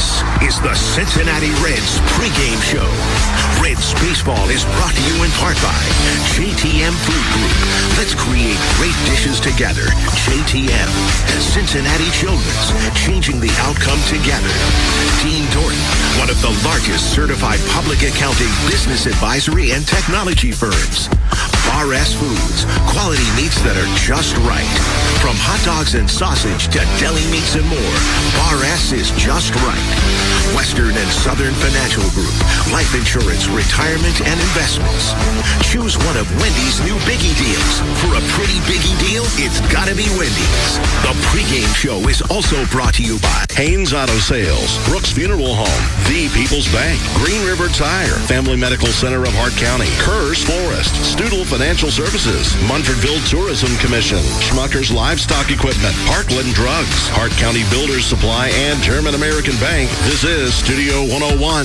This is the Cincinnati Reds pregame show. Reds baseball is brought to you in part by JTM Food Group. Let's create great dishes together. JTM. Cincinnati Children's. Changing the outcome together. Dean Dorton, one of the largest certified public accounting, business advisory, and technology firms. Bar S Foods. Quality meats that are just right. From hot dogs and sausage to deli meats and more, Bar S is just right. Western and Southern Financial Group. Life insurance, retirement, and investments. Choose one of Wendy's new Biggie deals. For a pretty Biggie deal, it's gotta be Wendy's. The pregame show is also brought to you by Haynes Auto Sales, Brooks Funeral Home, The People's Bank, Green River Tire, Family Medical Center of Hart County, Kerr's Florist, Stoodle Financial Services, Munfordville Tourism Commission, Schmucker's Livestock Equipment, Parkland Drugs, Hart County Builders Supply, and German American Bank. This is Studio 101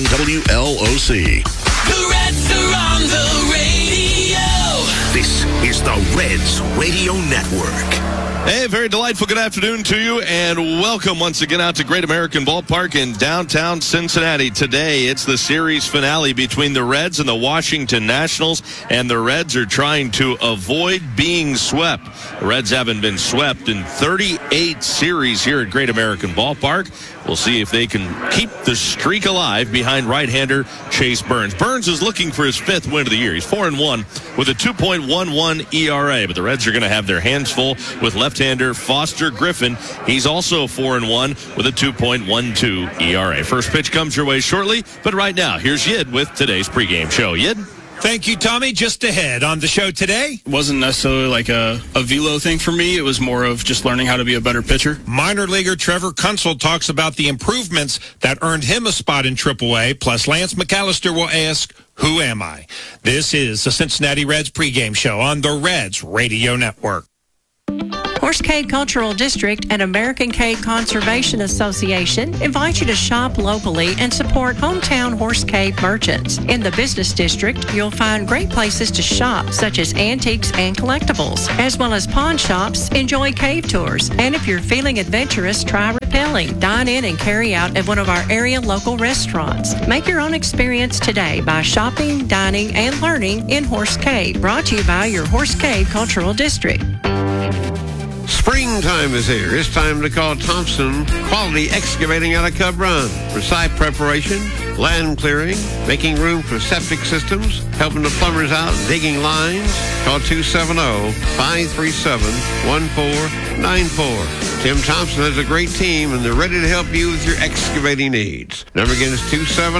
WLOC. The Reds are on the radio. This is the Reds Radio Network. Hey, very delightful good afternoon to you, and welcome once again out to Great American Ballpark in downtown Cincinnati. Today, it's the series finale between the Reds and the Washington Nationals, and the Reds are trying to avoid being swept. The Reds haven't been swept in 38 series here at Great American Ballpark. We'll see if they can keep the streak alive behind right-hander Chase Burns. Burns is looking for his fifth win of the year. He's 4-1 with a 2.11 ERA, but the Reds are going to have their hands full with left-hander Foster Griffin. He's also 4-1 with a 2.12 ERA. First pitch comes your way shortly, but right now, here's Yid with today's pregame show. Yid? Thank you, Tommy. Just ahead on the show today. It wasn't necessarily like a velo thing for me. It was more of just learning how to be a better pitcher. Minor leaguer Trevor Kunsel talks about the improvements that earned him a spot in AAA. Plus, Lance McAllister will ask, who am I? This is the Cincinnati Reds pregame show on the Reds Radio Network. Horse Cave Cultural District and American Cave Conservation Association invite you to shop locally and support hometown Horse Cave merchants. In the business district, you'll find great places to shop, such as antiques and collectibles, as well as pawn shops. Enjoy cave tours. And if you're feeling adventurous, try rappelling. Dine in and carry out at one of our area local restaurants. Make your own experience today by shopping, dining, and learning in Horse Cave. Brought to you by your Horse Cave Cultural District. Springtime is here. It's time to call Thompson Quality Excavating out of Cub Run for site preparation, land clearing, making room for septic systems, helping the plumbers out, digging lines. Call 270-537-1494. Tim Thompson has a great team, and they're ready to help you with your excavating needs. Number again is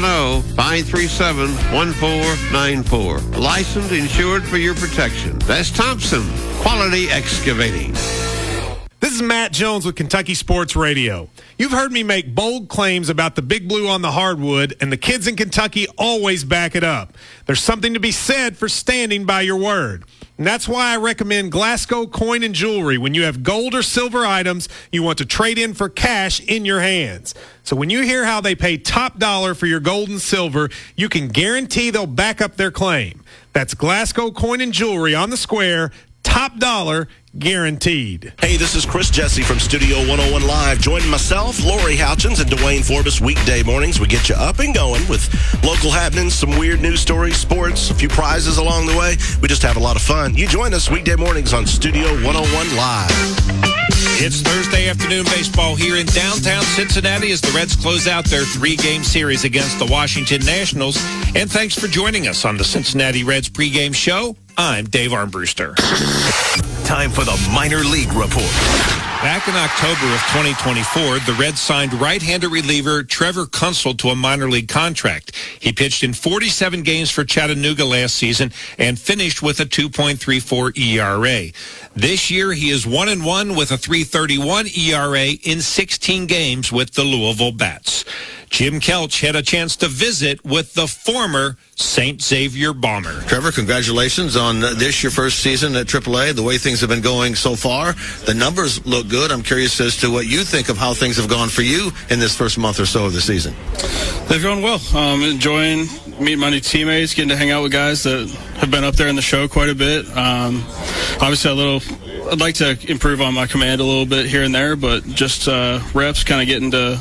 270-537-1494. Licensed, insured for your protection. That's Thompson Quality Excavating. This is Matt Jones with Kentucky Sports Radio. You've heard me make bold claims about the Big Blue on the hardwood, and the kids in Kentucky always back it up. There's something to be said for standing by your word. And that's why I recommend Glasgow Coin and Jewelry when you have gold or silver items you want to trade in for cash in your hands. So when you hear how they pay top dollar for your gold and silver, you can guarantee they'll back up their claim. That's Glasgow Coin and Jewelry on the square, top dollar, guaranteed. Hey, this is Chris Jesse from Studio 101 Live. Join myself, Lori Houchins, and Dwayne Forbes weekday mornings. We get you up and going with local happenings, some weird news stories, sports, a few prizes along the way. We just have a lot of fun. You join us weekday mornings on Studio 101 Live. It's Thursday afternoon baseball here in downtown Cincinnati as the Reds close out their three-game series against the Washington Nationals. And thanks for joining us on the Cincinnati Reds pregame show. I'm Dave Armbruster. Time for the Minor League Report. Back in October of 2024, the Reds signed right-hander reliever Trevor Kunsel to a minor league contract. He pitched in 47 games for Chattanooga last season and finished with a 2.34 ERA. This year, he is 1-1 with a 3.31 ERA in 16 games with the Louisville Bats. Jim Kelch had a chance to visit with the former St. Xavier Bomber. Trevor, congratulations on this, your first season at AAA, the way things have been going so far. The numbers look good. I'm curious as to what you think of how things have gone for you in this first month or so of the season. They've gone well. Enjoying meeting my new teammates, getting to hang out with guys that have been up there in the show quite a bit. Obviously, I'd like to improve on my command a little bit here and there, but just reps, kind of getting to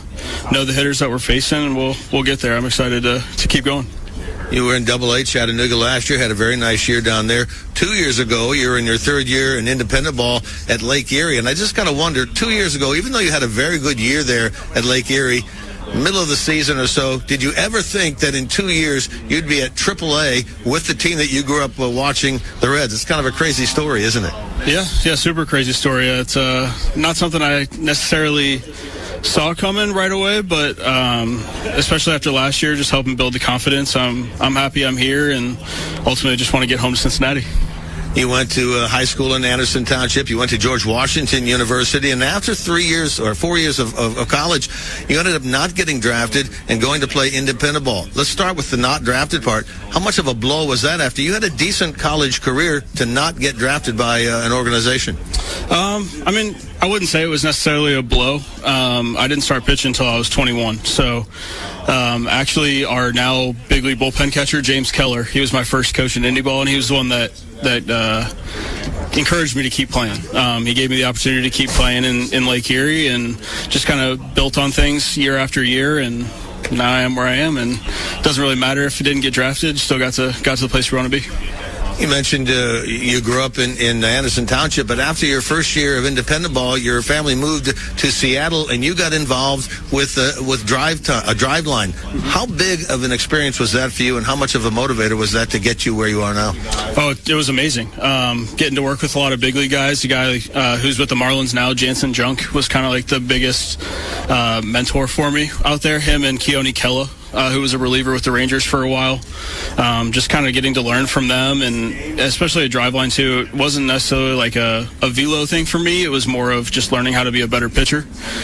know the hitters that we're facing, and we'll get there. I'm excited to keep going. You were in Double-A Chattanooga last year, had a very nice year down there. 2 years ago, you were in your third year in independent ball at Lake Erie. And I just kind of wonder, 2 years ago, even though you had a very good year there at Lake Erie, middle of the season or so, did you ever think that in 2 years you'd be at Triple-A with the team that you grew up watching, the Reds? It's kind of a crazy story, isn't it? Yeah, super crazy story. It's not something I necessarily saw coming right away, but especially after last year, just helping build the confidence. I'm happy I'm here, and ultimately just want to get home to Cincinnati. You went to high school in Anderson Township. You went to George Washington University. And after 3 years or 4 years of college, you ended up not getting drafted and going to play independent ball. Let's start with the not drafted part. How much of a blow was that after you had a decent college career to not get drafted by an organization? I mean, I wouldn't say it was necessarily a blow. I didn't start pitching until I was 21. So actually our now big league bullpen catcher, James Keller, he was my first coach in indie ball, and he was the one that encouraged me to keep playing. He gave me the opportunity to keep playing in Lake Erie, and just kind of built on things year after year, and now I am where I am, and it doesn't really matter if I didn't get drafted. Still got to the place we want to be. You mentioned you grew up in Anderson Township, but after your first year of independent ball, your family moved to Seattle, and you got involved with Driveline. How big of an experience was that for you, and how much of a motivator was that to get you where you are now? Oh, it was amazing. Getting to work with a lot of big league guys. The guy who's with the Marlins now, Jansen Junk, was kind of like the biggest mentor for me out there. Him and Keone Kella, who was a reliever with the Rangers for a while. Just kind of getting to learn from them, and especially at Driveline too. It wasn't necessarily like a velo thing for me. It was more of just learning how to be a better pitcher.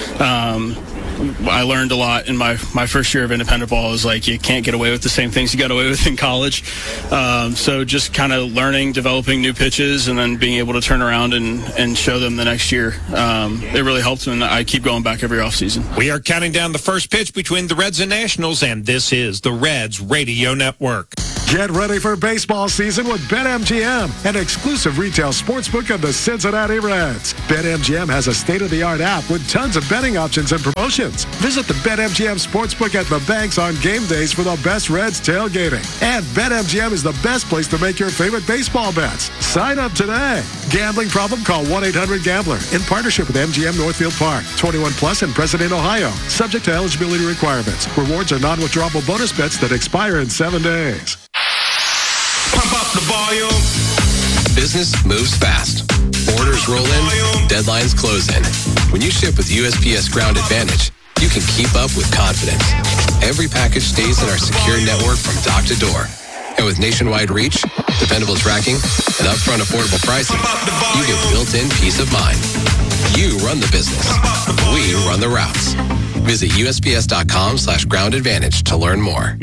I learned a lot in my first year of independent ball. It was like you can't get away with the same things you got away with in college. So just kind of learning, developing new pitches, and then being able to turn around and show them the next year. It really helped, and I keep going back every offseason. We are counting down the first pitch between the Reds and Nationals, and this is the Reds Radio Network. Get ready for baseball season with BetMGM, an exclusive retail sportsbook of the Cincinnati Reds. BetMGM has a state-of-the-art app with tons of betting options and promotions. Visit the BetMGM Sportsbook at the banks on game days for the best Reds tailgating. And BetMGM is the best place to make your favorite baseball bets. Sign up today. Gambling problem? Call 1-800-GAMBLER. In partnership with MGM Northfield Park. 21 plus in President, Ohio. Subject to eligibility requirements. Rewards are non-withdrawable bonus bets that expire in 7 days. Pump up the volume. Business moves fast. Orders roll in, deadlines close in. When you ship with USPS Ground Advantage, you can keep up with confidence. Every package stays in our secure network from dock to door. And with nationwide reach, dependable tracking, and upfront affordable pricing, you get built-in peace of mind. You run the business. We run the routes. Visit USPS.com/Ground Advantage to learn more.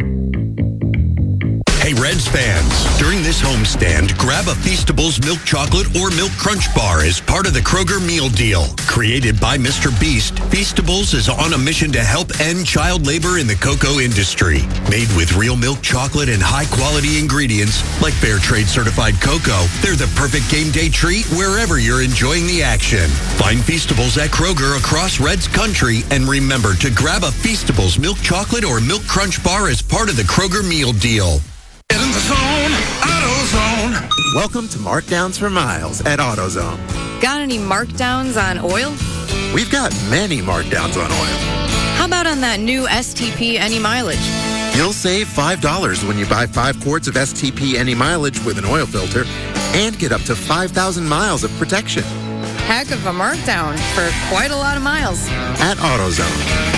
Hey, Reds fans, during this homestand, grab a Feastables milk chocolate or milk crunch bar as part of the Kroger meal deal. Created by Mr. Beast, Feastables is on a mission to help end child labor in the cocoa industry. Made with real milk chocolate and high-quality ingredients like Fair Trade certified cocoa, they're the perfect game day treat wherever you're enjoying the action. Find Feastables at Kroger across Reds country, and remember to grab a Feastables milk chocolate or milk crunch bar as part of the Kroger meal deal. Get in the zone, AutoZone. Welcome to Markdowns for Miles at AutoZone. Got any markdowns on oil? We've got many markdowns on oil. How about on that new STP Any Mileage? You'll save $5 when you buy 5 quarts of STP Any Mileage with an oil filter and get up to 5,000 miles of protection. Heck of a markdown for quite a lot of miles. At AutoZone.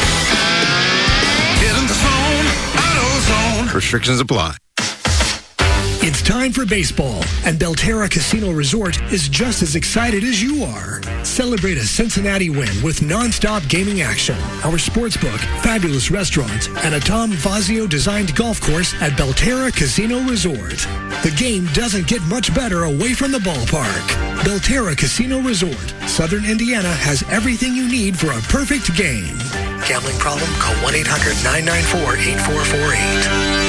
Get in the zone, AutoZone. Restrictions apply. It's time for baseball, and Belterra Casino Resort is just as excited as you are. Celebrate a Cincinnati win with non-stop gaming action, our sportsbook, fabulous restaurants, and a Tom Fazio-designed golf course at Belterra Casino Resort. The game doesn't get much better away from the ballpark. Belterra Casino Resort, Southern Indiana has everything you need for a perfect game. Gambling problem? Call 1-800-994-8448.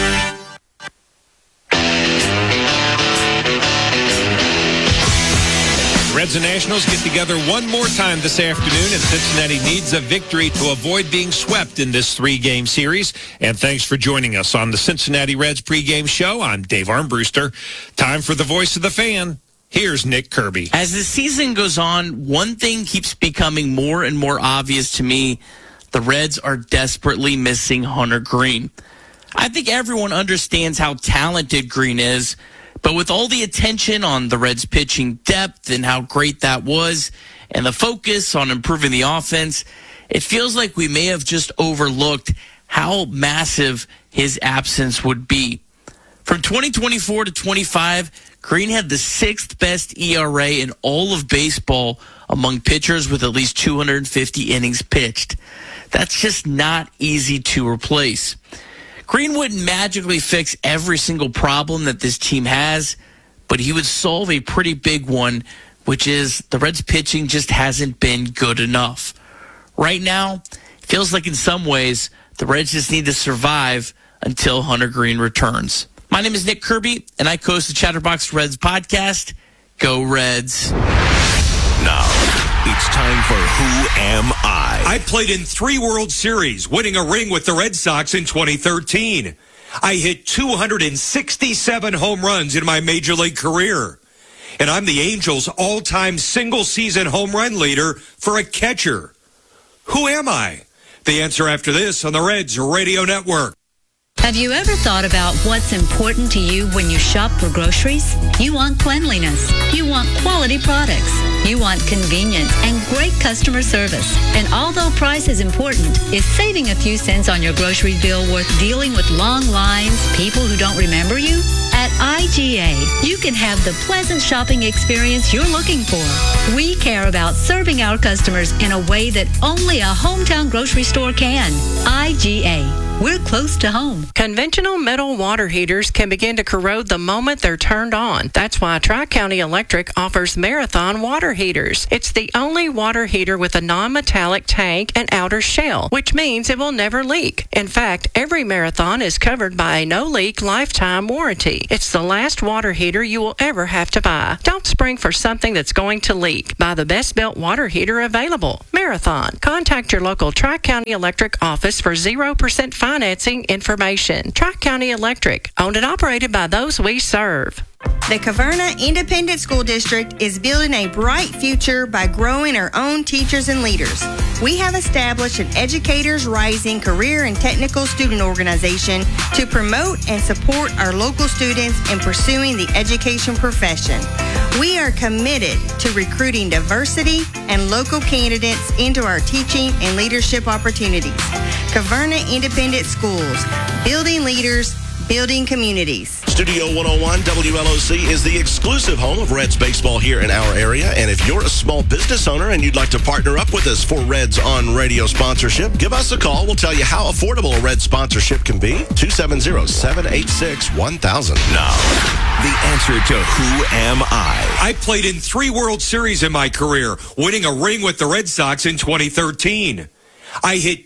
Reds and Nationals get together one more time this afternoon, and Cincinnati needs a victory to avoid being swept in this 3-game series. And thanks for joining us on the Cincinnati Reds pregame show. I'm Dave Armbruster. Time for the voice of the fan. Here's Nick Kirby. As the season goes on, one thing keeps becoming more and more obvious to me. The Reds are desperately missing Hunter Greene. I think everyone understands how talented Greene is, but with all the attention on the Reds' pitching depth and how great that was, and the focus on improving the offense, it feels like we may have just overlooked how massive his absence would be. From 2024 to 25, Greene had the 6th best ERA in all of baseball among pitchers with at least 250 innings pitched. That's just not easy to replace. Greene wouldn't magically fix every single problem that this team has, but he would solve a pretty big one, which is the Reds' pitching just hasn't been good enough. Right now, it feels like in some ways the Reds just need to survive until Hunter Greene returns. My name is Nick Kirby, and I host the Chatterbox Reds podcast. Go Reds. Now, it's time for Who Am I? I played in 3 World Series, winning a ring with the Red Sox in 2013. I hit 267 home runs in my major league career. And I'm the Angels' all-time single-season home run leader for a catcher. Who am I? The answer after this on the Reds Radio Network. Have you ever thought about what's important to you when you shop for groceries? You want cleanliness. You want quality products. You want convenience and great customer service. And although price is important, is saving a few cents on your grocery bill worth dealing with long lines, people who don't remember you? At IGA, you can have the pleasant shopping experience you're looking for. We care about serving our customers in a way that only a hometown grocery store can. IGA. We're close to home. Conventional metal water heaters can begin to corrode the moment they're turned on. That's why Tri-County Electric offers Marathon water heaters. It's the only water heater with a non-metallic tank and outer shell, which means it will never leak. In fact, every Marathon is covered by a no-leak lifetime warranty. It's the last water heater you will ever have to buy. Don't spring for something that's going to leak. Buy the best-built water heater available. Marathon. Contact your local Tri-County Electric office for 0% financing information. Tri-County Electric, owned and operated by those we serve. The Caverna Independent School District is building a bright future by growing our own teachers and leaders. We have established an Educators Rising career and technical student organization to promote and support our local students in pursuing the education profession. We are committed to recruiting diversity and local candidates into our teaching and leadership opportunities. Caverna Independent Schools, building leaders, building communities. Studio 101 WLOC is the exclusive home of Reds baseball here in our area. And if you're a small business owner and you'd like to partner up with us for Reds on Radio sponsorship, give us a call. We'll tell you how affordable a Reds sponsorship can be. 270-786-1000. Now, the answer to Who Am I? I played in 3 World Series in my career, winning a ring with the Red Sox in 2013. I hit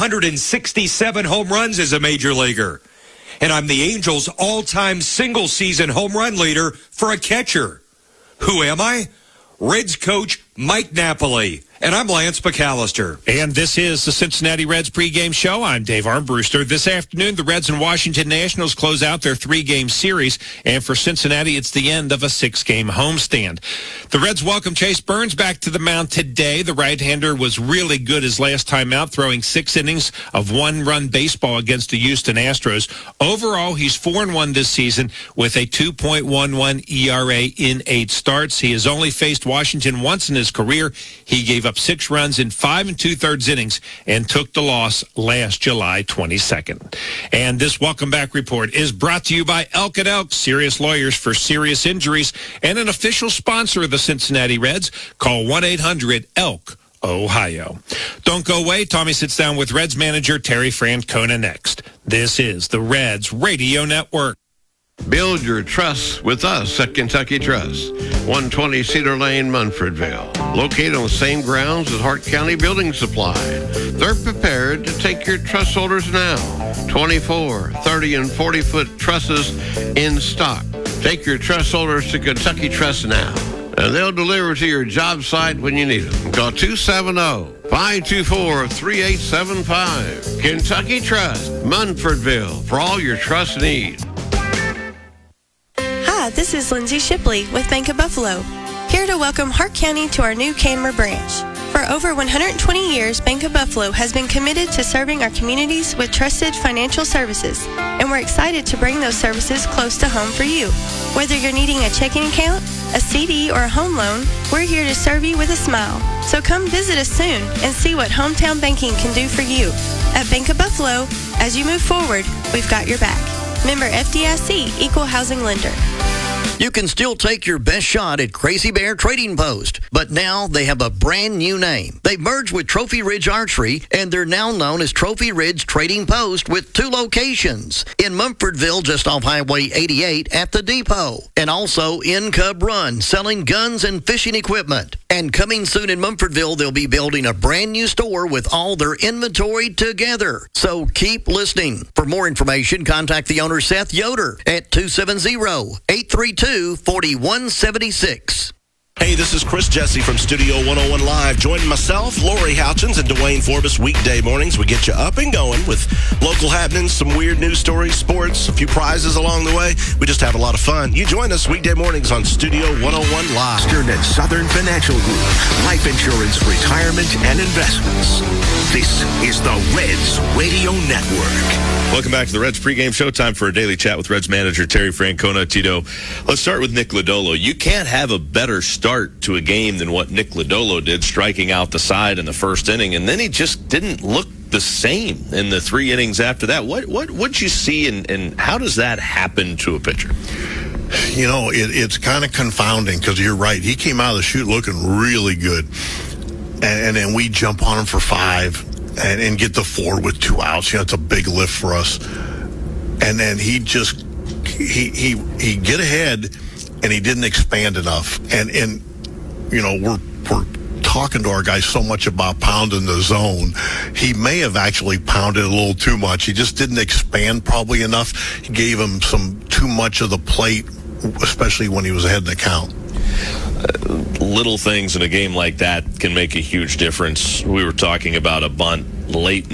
267 home runs as a major leaguer. And I'm the Angels' all-time single-season home run leader for a catcher. Who am I? Reds coach Mike Napoli. And I'm Lance McAllister. And this is the Cincinnati Reds pregame show. I'm Dave Armbruster. This afternoon, the Reds and Washington Nationals close out their 3-game series. And for Cincinnati, it's the end of a 6-game homestand. The Reds welcome Chase Burns back to the mound today. The right-hander was really good his last time out, throwing 6 innings of 1-run baseball against the Houston Astros. Overall, he's 4-1 this season with a 2.11 ERA in 8 starts. He has only faced Washington once in his career. He gave up 6 runs in 5 2/3 innings and took the loss last July 22nd. And this Welcome Back report is brought to you by Elk & Elk, serious lawyers for serious injuries, and an official sponsor of the Cincinnati Reds. Call 1-800-ELK. Ohio. Don't go away. Tommy sits down with Reds manager Terry Francona next. This is the Reds Radio Network. Build your trust with us at Kentucky Trust, 120 Cedar Lane, Munfordville. Located on the same grounds as Hart County Building Supply. They're prepared to take your truss holders now. 24, 30, and 40-foot trusses in stock. Take your truss holders to Kentucky Trust now. and they'll deliver to your job site when you need them. Call 270-524-3875. Kentucky Trust, Munfordville, for all your trust needs. Hi, this is Lindsay Shipley with Bank of Buffalo, here to welcome Hart County to our new Canmer branch. For over 120 years, Bank of Buffalo has been committed to serving our communities with trusted financial services, and we're excited to bring those services close to home for you. Whether you're needing a checking account, a CD, or a home loan, we're here to serve you with a smile. So come visit us soon and see what hometown banking can do for you. At Bank of Buffalo, as you move forward, we've got your back. Member FDIC, Equal Housing Lender. You can still take your best shot at Crazy Bear Trading Post, but now they have a brand new name. They've merged with Trophy Ridge Archery, and they're now known as Trophy Ridge Trading Post with 2 locations. In Munfordville, just off Highway 88 at the depot, and also in Cub Run, selling guns and fishing equipment. And coming soon in Munfordville, they'll be building a brand new store with all their inventory together. So keep listening. For more information, contact the owner, Seth Yoder, at 270-832-4176. Hey, this is Chris Jesse from Studio 101 Live. Join myself, Lori Houchins, and Dwayne Forbes weekday mornings. We get you up and going with local happenings, some weird news stories, sports, a few prizes along the way. We just have a lot of fun. You join us weekday mornings on Studio 101 Live. Eastern and Southern Financial Group, life insurance, retirement, and investments. This is the Reds Radio Network. Welcome back to the Reds pregame show. Time for a daily chat with Reds manager Terry Francona. Tito, let's start with Nick Lodolo. You can't have a better start to a game than what Nick Lodolo did, striking out the side in the first inning, and then he just didn't look the same in the 3 innings after that. What'd you see, and how does that happen to a pitcher? You know, it's kind of confounding because you're right. He came out of the chute looking really good, and then we jump on him for 5 and get the 4 with 2 outs. You know, it's a big lift for us. And then he get ahead, and he didn't expand enough. And you know, we're talking to our guys so much about pounding the zone. He may have actually pounded a little too much. He just didn't expand probably enough. He gave him too much of the plate, especially when he was ahead in the count. Little things in a game like that can make a huge difference. We were talking about a bunt late in